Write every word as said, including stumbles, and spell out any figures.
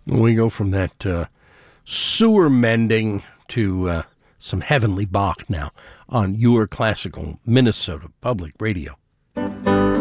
We go from that uh, sewer mending to uh, some heavenly Bach now on your classical Minnesota Public Radio.